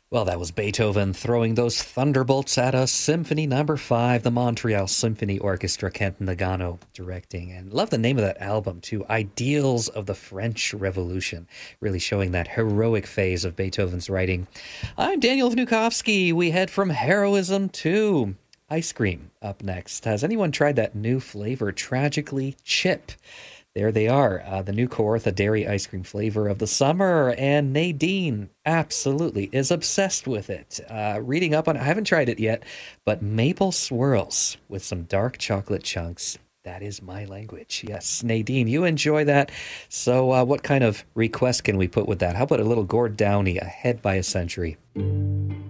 Well, that was Beethoven throwing those thunderbolts at us. Symphony Number 5, the Montreal Symphony Orchestra, Kent Nagano directing. And love the name of that album, too. Ideals of the French Revolution, really showing that heroic phase of Beethoven's writing. I'm Daniel Vnukovsky. We head from heroism to ice cream up next. Has anyone tried that new flavor, Tragically Chip? There they are, the new Kawartha dairy ice cream flavor of the summer, and Nadine absolutely is obsessed with it. Reading up on it, I haven't tried it yet, but maple swirls with some dark chocolate chunks. That is my language. Yes, Nadine, you enjoy that. So, what kind of request can we put with that? How about a little Gord Downey, Ahead by a Century?